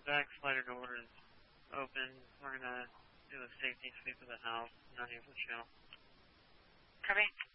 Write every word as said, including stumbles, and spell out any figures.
back slider door is open. We're going to do a safety sweep of the house. None of the channel. Copy.